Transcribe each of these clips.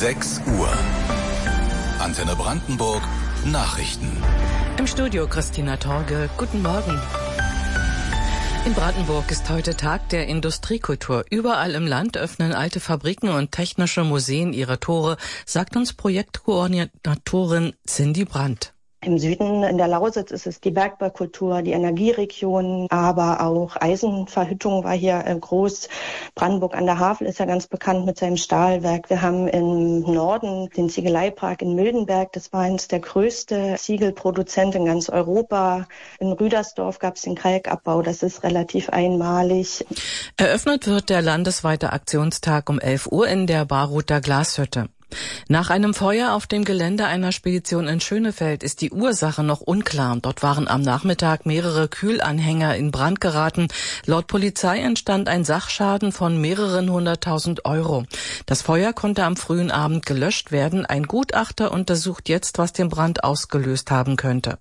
6 Uhr. Antenne Brandenburg Nachrichten. Im Studio Christina Torge. Guten Morgen. In Brandenburg ist heute Tag der Industriekultur. Überall im Land öffnen alte Fabriken und technische Museen ihre Tore, sagt uns Projektkoordinatorin Cindy Brandt. Im Süden in der Lausitz ist es die Bergbaukultur, die Energieregion, aber auch Eisenverhüttung war hier groß. Brandenburg an der Havel ist ja ganz bekannt mit seinem Stahlwerk. Wir haben im Norden den Ziegeleipark in Mildenberg. Das war eines der größten Ziegelproduzenten in ganz Europa. In Rüdersdorf gab es den Kalkabbau. Das ist relativ einmalig. Eröffnet wird der landesweite Aktionstag um 11 Uhr in der Baruther Glashütte. Nach einem Feuer auf dem Gelände einer Spedition in Schönefeld ist die Ursache noch unklar. Dort waren am Nachmittag mehrere Kühlanhänger in Brand geraten. Laut Polizei entstand ein Sachschaden von mehreren 100.000 Euro. Das Feuer konnte am frühen Abend gelöscht werden. Ein Gutachter untersucht jetzt, was den Brand ausgelöst haben könnte.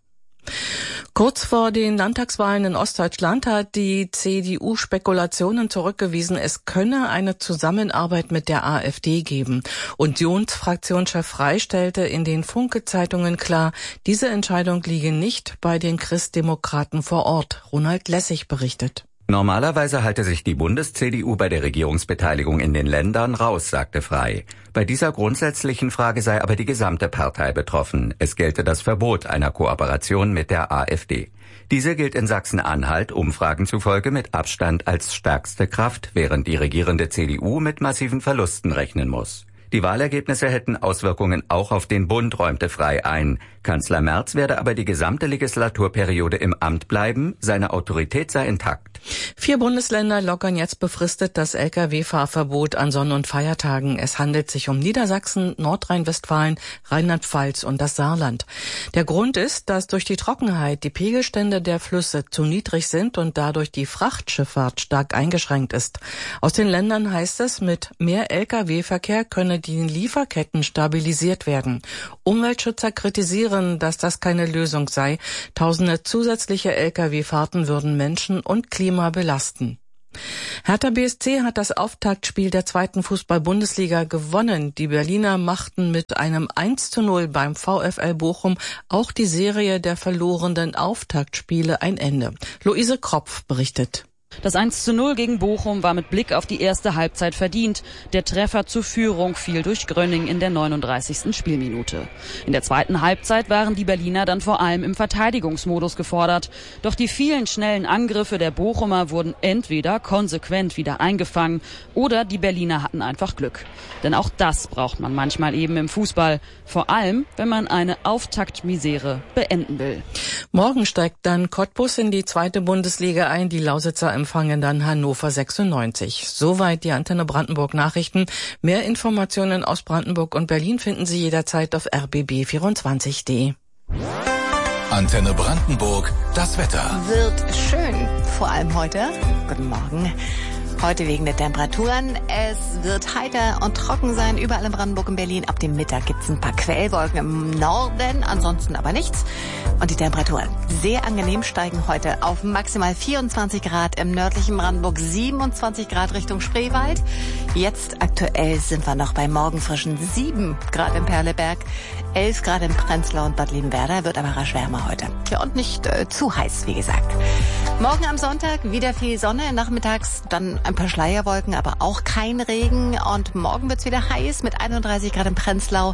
Kurz vor den Landtagswahlen in Ostdeutschland hat die CDU Spekulationen zurückgewiesen, es könne eine Zusammenarbeit mit der AfD geben. Unionsfraktionschef Frey stellte in den Funke-Zeitungen klar, diese Entscheidung liege nicht bei den Christdemokraten vor Ort. Ronald Lessig berichtet. Normalerweise halte sich die Bundes-CDU bei der Regierungsbeteiligung in den Ländern raus, sagte Frey. Bei dieser grundsätzlichen Frage sei aber die gesamte Partei betroffen. Es gelte das Verbot einer Kooperation mit der AfD. Diese gilt in Sachsen-Anhalt Umfragen zufolge mit Abstand als stärkste Kraft, während die regierende CDU mit massiven Verlusten rechnen muss. Die Wahlergebnisse hätten Auswirkungen auch auf den Bund, räumte Frey ein. Kanzler Merz werde aber die gesamte Legislaturperiode im Amt bleiben, seine Autorität sei intakt. 4 Bundesländer lockern jetzt befristet das Lkw-Fahrverbot an Sonn- und Feiertagen. Es handelt sich um Niedersachsen, Nordrhein-Westfalen, Rheinland-Pfalz und das Saarland. Der Grund ist, dass durch die Trockenheit die Pegelstände der Flüsse zu niedrig sind und dadurch die Frachtschifffahrt stark eingeschränkt ist. Aus den Ländern heißt es, mit mehr Lkw-Verkehr könne die Lieferketten stabilisiert werden. Umweltschützer kritisieren, dass das keine Lösung sei. Tausende zusätzliche Lkw-Fahrten würden Menschen und Klima belasten. Hertha BSC hat das Auftaktspiel der 2. Fußball-Bundesliga gewonnen. Die Berliner machten mit einem 1:0 beim VfL Bochum auch die Serie der verlorenen Auftaktspiele ein Ende. Luise Kropf berichtet. Das 1:0 gegen Bochum war mit Blick auf die erste Halbzeit verdient. Der Treffer zur Führung fiel durch Grönning in der 39. Spielminute. In der zweiten Halbzeit waren die Berliner dann vor allem im Verteidigungsmodus gefordert. Doch die vielen schnellen Angriffe der Bochumer wurden entweder konsequent wieder eingefangen oder die Berliner hatten einfach Glück. Denn auch das braucht man manchmal eben im Fußball. Vor allem, wenn man eine Auftaktmisere beenden will. Morgen steigt dann Cottbus in die 2. Bundesliga ein. Die Lausitzer empfangen dann Hannover 96. Soweit die Antenne Brandenburg Nachrichten. Mehr Informationen aus Brandenburg und Berlin finden Sie jederzeit auf rbb24.de. Antenne Brandenburg, das Wetter. Wird schön, vor allem heute. Guten Morgen. Heute wegen der Temperaturen. Es wird heiter und trocken sein, überall in Brandenburg und Berlin. Ab dem Mittag gibt's ein paar Quellwolken im Norden, ansonsten aber nichts. Und die Temperaturen sehr angenehm steigen heute auf maximal 24 Grad im nördlichen Brandenburg, 27 Grad Richtung Spreewald. Jetzt aktuell sind wir noch bei morgenfrischen 7 Grad im Perleberg, 11 Grad in Prenzlau und Bad Liebenwerda, wird aber rasch wärmer heute. Ja, und nicht zu heiß, wie gesagt. Morgen am Sonntag wieder viel Sonne, nachmittags dann ein paar Schleierwolken, aber auch kein Regen. Und morgen wird's wieder heiß mit 31 Grad in Prenzlau,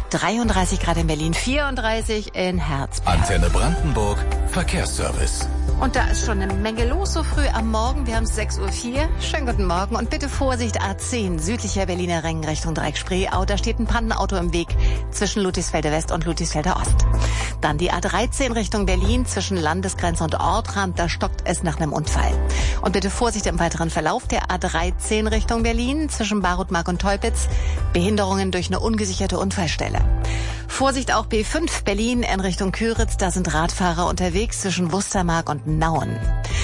33 Grad in Berlin, 34 in Herzberg. Antenne Brandenburg, Verkehrsservice. Und da ist schon eine Menge los so früh am Morgen. Wir haben es 6:04 Uhr. Schönen guten Morgen und bitte Vorsicht A10, südlicher Berliner Ring Richtung Dreieck Spreeau. Da steht ein Pannenauto im Weg zwischen Ludwigsfelder West und Ludwigsfelder Ost. Dann die A13 Richtung Berlin zwischen Landesgrenze und Ortrand. Da stockt es nach einem Unfall. Und bitte Vorsicht im weiteren Verlauf der A13 Richtung Berlin zwischen Barutmark und Teupitz. Behinderungen durch eine ungesicherte Unfallstelle. Vorsicht auch B5 Berlin in Richtung Küritz. Da sind Radfahrer unterwegs zwischen Wustermark und Nauen.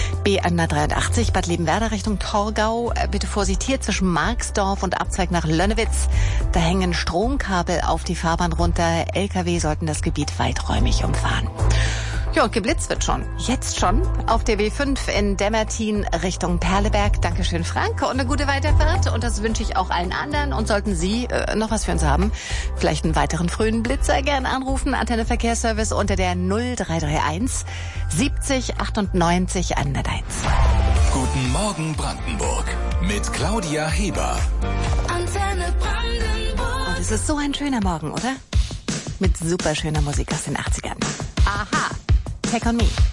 B183 Bad Liebenwerda Richtung Torgau. Bitte Vorsicht hier zwischen Marxdorf und Abzweig nach Lönnewitz. Da hängen Stromkabel auf die Fahrbahn runter. LKW sollten das Gebiet weiträumig umfahren. Ja, und geblitzt wird schon. Jetzt schon auf der B5 in Demmertin Richtung Perleberg. Dankeschön, Frank. Und eine gute Weiterfahrt. Und das wünsche ich auch allen anderen. Und sollten Sie noch was für uns haben, vielleicht einen weiteren frühen Blitzer, gerne anrufen. Antenne Verkehrsservice unter der 0331 70 98 101. Guten Morgen Brandenburg mit Claudia Heber. Antenne Brandenburg. Und es ist so ein schöner Morgen, oder? Mit super schöner Musik aus den 80ern. Aha, Take on Me.